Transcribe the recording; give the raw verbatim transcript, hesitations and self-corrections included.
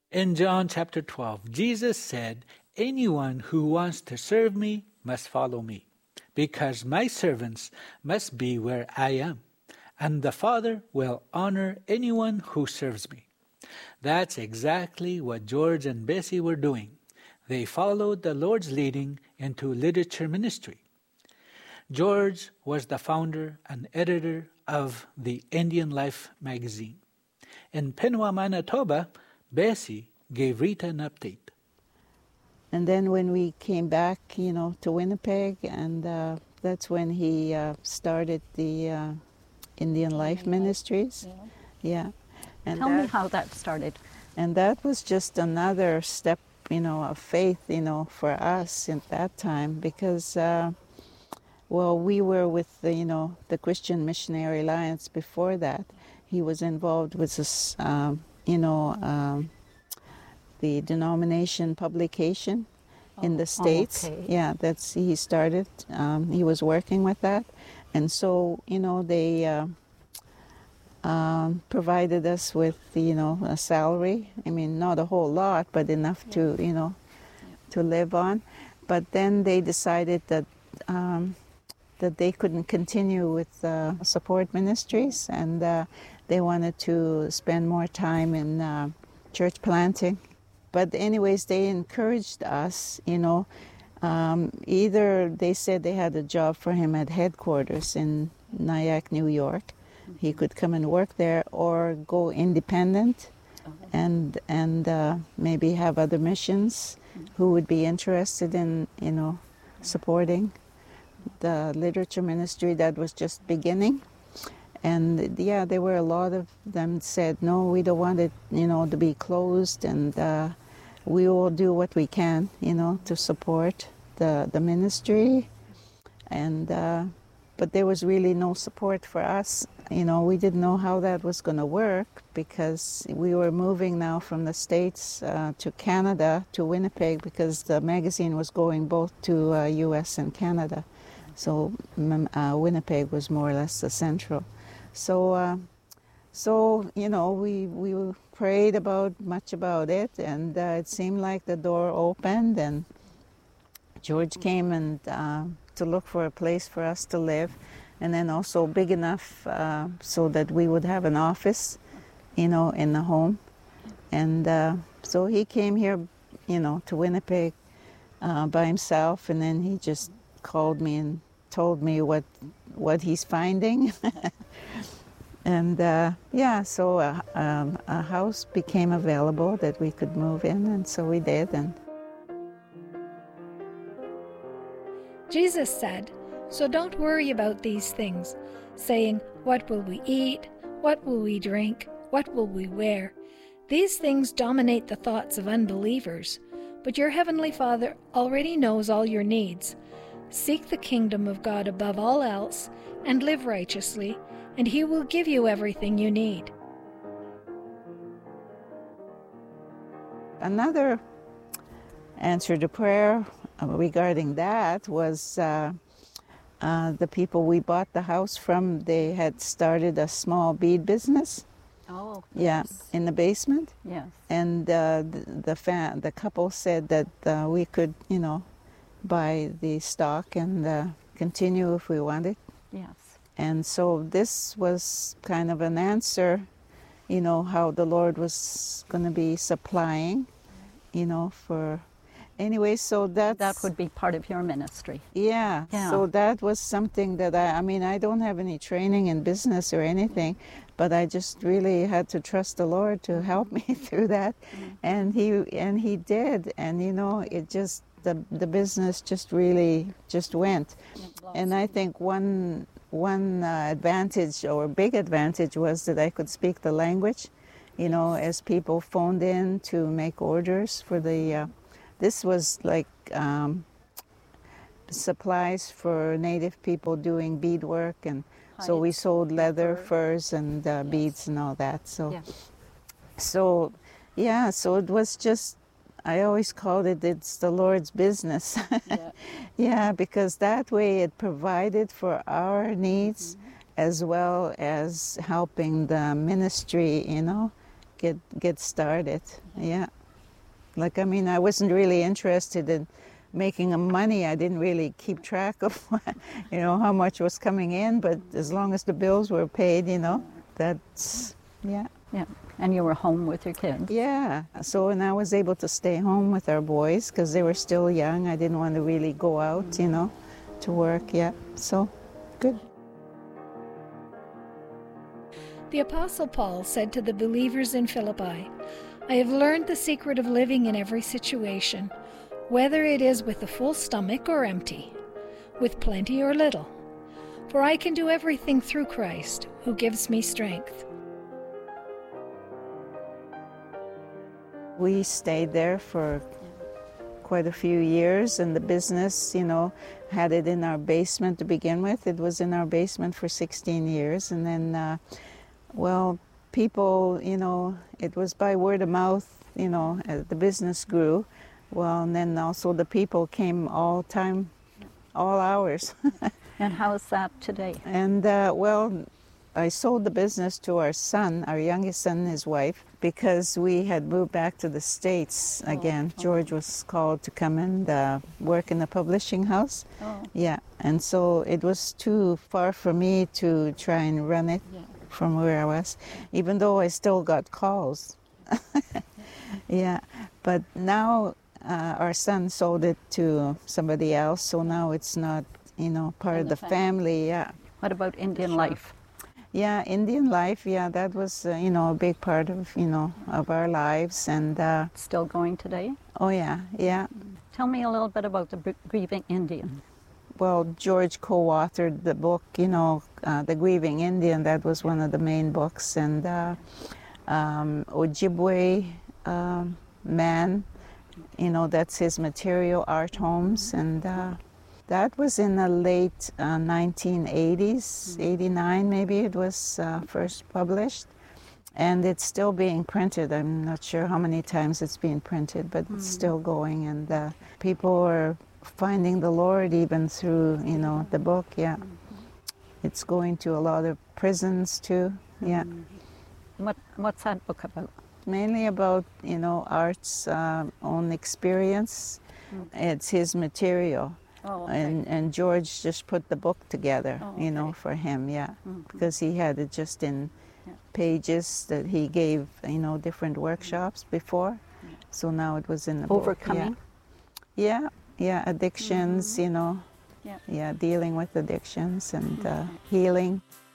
In John chapter twelve, Jesus said, "Anyone who wants to serve me must follow me, because my servants must be where I am, and the Father will honor anyone who serves me." That's exactly what George and Bessie were doing. They followed the Lord's leading into literature ministry. George was the founder and editor of the Indian Life magazine. In Pinwa, Manitoba, Bessie gave Rita an update. And then when we came back, you know, to Winnipeg, and uh, that's when he uh, started the uh, Indian Life Indian Ministries. Life, yeah. yeah. And Tell that, me how that started. And that was just another step, you know, of faith, you know, for us at that time, because, uh, well, we were with, the, you know, the Christian Missionary Alliance before that. He was involved with this, um, you know, um, the denomination publication oh, in the States. Okay. Yeah, that's, he started, um, he was working with that. And so, you know, they uh, um, provided us with, you know, a salary. I mean, not a whole lot, but enough yeah. to, you know, yeah. to live on. But then they decided that um, that they couldn't continue with uh, support ministries, and uh, they wanted to spend more time in uh, church planting. But anyways, they encouraged us, you know, um, either they said they had a job for him at headquarters in Nyack, New York. Mm-hmm. He could come and work there, or go independent okay. and and uh, maybe have other missions mm-hmm. who would be interested in, you know, supporting the literature ministry that was just beginning. And yeah, there were a lot of them said, no, we don't want it, you know, to be closed, and uh, we will do what we can, you know, to support the the ministry. And uh, but there was really no support for us. You know, we didn't know how that was going to work, because we were moving now from the States uh, to Canada, to Winnipeg, because the magazine was going both to uh, U S and Canada. So uh, Winnipeg was more or less the central. So, uh, so you know, we we prayed about much about it, and uh, it seemed like the door opened, and George came and uh, to look for a place for us to live, and then also big enough uh, so that we would have an office, you know, in the home. And uh, so he came here, you know, to Winnipeg uh, by himself, and then he just called me and told me what what he's finding. And uh, yeah, so a, um, a house became available that we could move in, and so we did. And Jesus said, "So don't worry about these things, saying, 'What will we eat? What will we drink? What will we wear?' These things dominate the thoughts of unbelievers, but your heavenly Father already knows all your needs. Seek the kingdom of God above all else, and live righteously, and He will give you everything you need." Another answer to prayer regarding that was uh, uh, the people we bought the house from. They had started a small bead business. Oh, yeah, yes. in the basement. Yes. And uh, the the, fa- the couple said that uh, we could, you know, buy the stock and uh, continue if we wanted. Yes. And so this was kind of an answer, you know, how the Lord was going to be supplying, you know, for... Anyway, so that's... That would be part of your ministry. Yeah. Yeah. So that was something that I... I mean, I don't have any training in business or anything, but I just really had to trust the Lord to help me through that. Mm-hmm. And he and he did. And, you know, it just... The, the business just really just went. And I think one one uh, advantage, or big advantage, was that I could speak the language, you know, as people phoned in to make orders for the, uh, this was like um, supplies for Native people doing beadwork, and Hides, so we sold leather, fur. furs, and uh, yes. beads and all that. So, yeah. so yeah, so it was just, I always called it, it's the Lord's business. Yeah. Yeah, because that way it provided for our needs, mm-hmm. as well as helping the ministry, you know, get get started. Mm-hmm. Yeah. Like, I mean, I wasn't really interested in making money. I didn't really keep track of, you know, how much was coming in, but as long as the bills were paid, you know, that's, yeah. Yeah. And you were home with your kids. Yeah. So, and I was able to stay home with our boys because they were still young. I didn't want to really go out, you know, to work. Yeah. So, good. The Apostle Paul said to the believers in Philippi, "I have learned the secret of living in every situation, whether it is with a full stomach or empty, with plenty or little. For I can do everything through Christ, who gives me strength." We stayed there for quite a few years, and the business, you know, had it in our basement to begin with. It was in our basement for sixteen years, and then, uh, well, people, you know, it was by word of mouth, you know, as the business grew. Well, and then also the people came all time, all hours. And how is that today? And, uh, well, I sold the business to our son, our youngest son and his wife, because we had moved back to the States again. Oh. George was called to come and uh, work in the publishing house. Oh. Yeah, and so it was too far for me to try and run it Yeah. from where I was, even though I still got calls. Yeah, but now uh, our son sold it to somebody else, so now it's not, you know, part In of the the family. Yeah. What about Indian life? Yeah, Indian life, yeah, that was, uh, you know, a big part of, you know, of our lives. And, uh, Still going today? oh, yeah, yeah. Tell me a little bit about the Br- Grieving Indian. Well, George co-authored the book, you know, uh, The Grieving Indian. That was one of the main books. And uh, um, Ojibwe um, man, you know, that's his material, Art Holmes. And uh, that was in the late uh, nineteen eighties, eighty-nine maybe it was uh, first published. And it's still being printed. I'm not sure how many times it's been printed, but it's still going. And uh, people are finding the Lord even through, you know, the book, yeah. It's going to a lot of prisons too, yeah. What What's that book about? Mainly about, you know, Art's uh, own experience. It's his material. Oh, okay. And, and George just put the book together, Oh, you know, okay. for him, yeah. Mhm. Because he had it just in Yeah. pages that he gave, you know, different workshops before. So now it was in the book. Overcoming? Yeah, yeah, yeah addictions, you know. Yeah. Yeah, dealing with addictions and uh, healing.